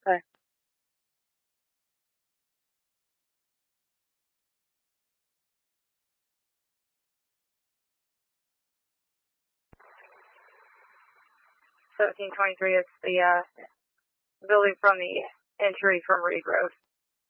Okay. $1723 is the building from the entry from Reed Road.